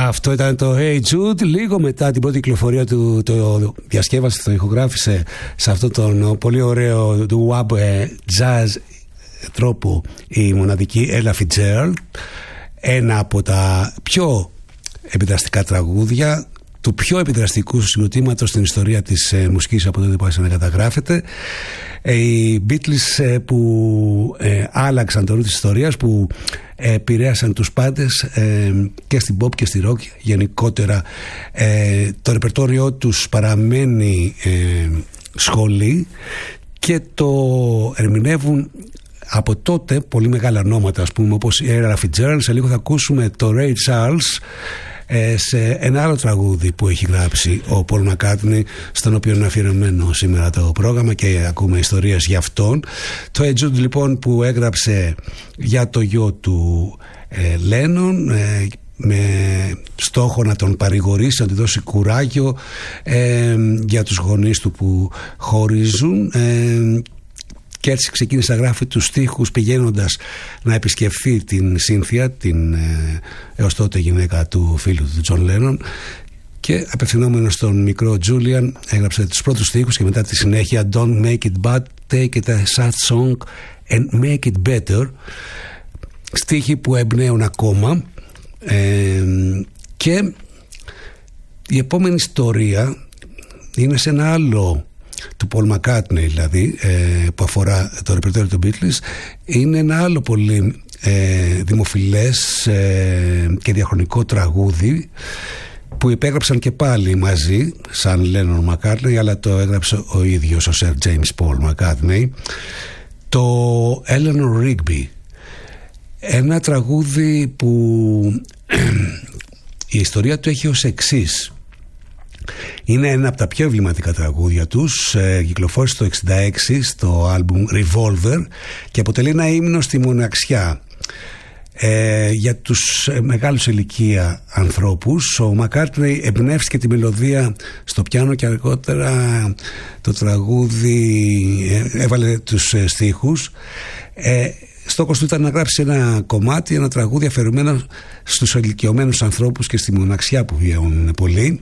Αυτό ήταν το Hey Jude. Λίγο μετά την πρώτη κυκλοφορία του το διασκεύασε, το ηχογράφησε σε αυτόν τον πολύ ωραίο του web jazz τρόπο η μοναδική Ella Fitzgerald. Ένα από τα πιο επιδραστικά τραγούδια του πιο επιδραστικού συγκροτήματος στην ιστορία της μουσικής από τότε που άρχισε να καταγράφεται. Οι Beatles που άλλαξαν το ρου της ιστορίας, που επηρέασαν τους πάντες και στην pop και στη rock γενικότερα. Το ρεπερτόριό τους παραμένει σχολή και το ερμηνεύουν από τότε πολύ μεγάλα ονόματα, ας πούμε, όπως η Ella Fitzgerald. Σε λίγο θα ακούσουμε το Ray Charles σε ένα άλλο τραγούδι που έχει γράψει ο Paul McCartney, στον οποίο είναι αφιερωμένο σήμερα το πρόγραμμα και ακούμε ιστορίες για αυτόν. Το Hey Jude λοιπόν που έγραψε για το γιο του Lennon, με στόχο να τον παρηγορήσει, να του δώσει κουράγιο για τους γονείς του που χωρίζουν, και έτσι ξεκίνησε να γράφει τους στίχους πηγαίνοντας να επισκεφθεί την Cynthia, την έως τότε γυναίκα του φίλου του John Lennon, και απευθυνόμενος στον μικρό Julian έγραψε τους πρώτους στίχους και μετά τη συνέχεια Don't make it bad, take it a sad song and make it better, στίχοι που εμπνέουν ακόμα. Και η επόμενη ιστορία είναι σε ένα άλλο του Paul McCartney, δηλαδή, που αφορά το ρεπερτόριο των Beatles. Είναι ένα άλλο πολύ δημοφιλές και διαχρονικό τραγούδι που υπέγραψαν και πάλι μαζί σαν Lennon McCartney, αλλά το έγραψε ο ίδιος ο Sir James Paul McCartney, το Eleanor Rigby. Ένα τραγούδι που η ιστορία του έχει ως εξής. Είναι ένα από τα πιο εμβληματικά τραγούδια τους, κυκλοφόρησε το 1966 στο άλμπουμ Revolver και αποτελεί ένα ύμνο στη μοναξιά. Για τους μεγάλους ηλικία ανθρώπους, ο McCartney εμπνεύστηκε τη μελωδία στο πιάνο και αργότερα το τραγούδι έβαλε τους στίχους. Στόχος του ήταν να γράψει ένα κομμάτι, ένα τραγούδι αφιερωμένο στους ηλικιωμένους ανθρώπους και στη μοναξιά που βιώνουν πολύ.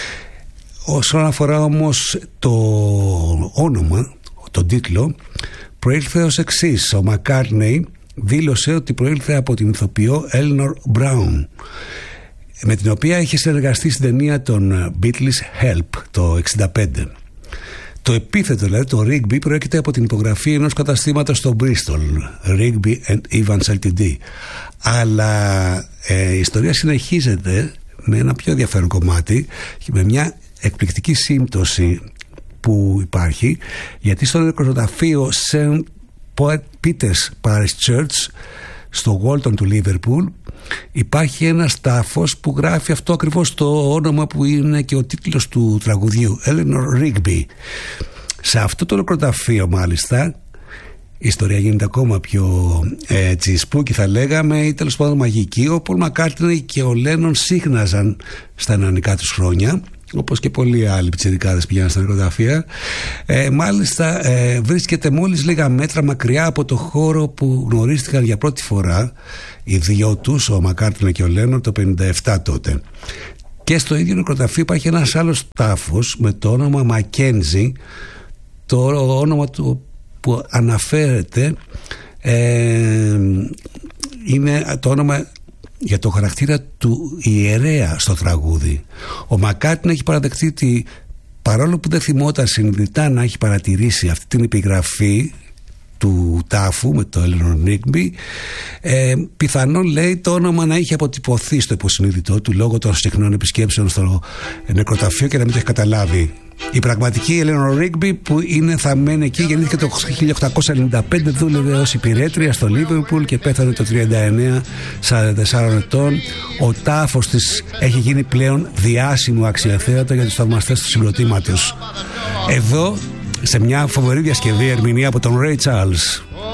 Όσον αφορά όμως το όνομα, τον τίτλο, προήλθε ως εξής. Ο McCartney δήλωσε ότι προήλθε από την ηθοποιό Eleanor Brown, με την οποία είχε συνεργαστεί στην ταινία των Beatles Help το 1965. Το επίθετο, δηλαδή το Rigby, προέρχεται από την υπογραφή ενός καταστήματος στο Bristol, Rigby and Evans Ltd. Αλλά η ιστορία συνεχίζεται με ένα πιο ενδιαφέρον κομμάτι, με μια εκπληκτική σύμπτωση που υπάρχει, γιατί στο νεκροταφείο St. Peter's Parish Church στο Walton του Liverpool υπάρχει ένας τάφος που γράφει αυτό ακριβώς το όνομα που είναι και ο τίτλος του τραγουδιού, Eleanor Rigby. Σε αυτό το νεκροταφείο μάλιστα η ιστορία γίνεται ακόμα πιο spooky, θα λέγαμε, ή τέλος πάντων μαγική. Ο Paul McCartney και ο Lennon σύχναζαν στα νεανικά τους χρόνια, όπως και πολλοί άλλοι πιτσιρικάδες πηγαίναν στα νεκροταφεία. Μάλιστα βρίσκεται μόλις λίγα μέτρα μακριά από το χώρο που γνωρίστηκαν για πρώτη φορά οι δυο τους, ο McCartney και ο Lennon, το 1957 τότε. Και στο ίδιο νεκροταφείο υπάρχει ένας άλλος τάφος με το όνομα Mackenzie, το όνομα του που αναφέρεται είναι το όνομα για το χαρακτήρα του ιερέα στο τραγούδι. Ο McCartney έχει παραδεχτεί ότι παρόλο που δεν θυμόταν συνειδητά να έχει παρατηρήσει αυτή την επιγραφή του τάφου με το Eleanor Rigby, πιθανόν, λέει, το όνομα να είχε αποτυπωθεί στο υποσυνείδητό του λόγω των συχνών επισκέψεων στο νεκροταφείο και να μην το έχει καταλάβει. Η πραγματική Eleanor Rigby, που είναι θαμμένη εκεί, γεννήθηκε το 1895, δούλευε ως υπηρέτρια στο Liverpool και πέθανε το 1939, 44 ετών. Ο τάφος της έχει γίνει πλέον διάσημο αξιοθέατο για τους θαυμαστές του συγκροτήματος. Εδώ, σε μια φοβερή διασκευή ερμηνεία από τον Ray Charles.